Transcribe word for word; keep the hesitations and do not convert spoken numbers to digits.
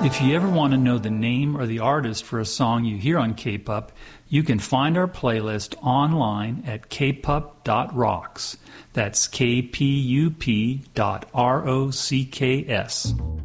If you ever want to know the name or the artist for a song you hear on K-Pup, you can find our playlist online at k pup dot rocks. That's K P U P dot R O C K S.